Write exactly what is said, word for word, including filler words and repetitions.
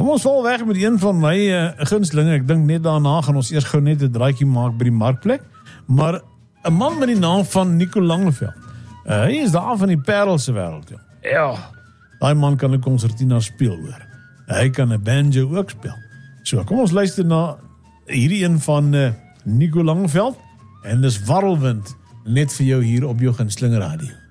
Kom ons val weg met een van my uh, gunstelinge. Ek dink net daarna gaan ons eers gou net 'n draaitjie maak by die markplek. Maar 'n man met die naam van Nico Langeveld. Uh, hy is daar van die Parelse wêreld. Ja. ja, daai man kan 'n konsertina speel hoor. Hy kan 'n banjo ook speel. So, kom ons luister na hierdie een van uh, Nico Langeveld. En dis Warrelwind net vir jou hier op jou gunsteling radio.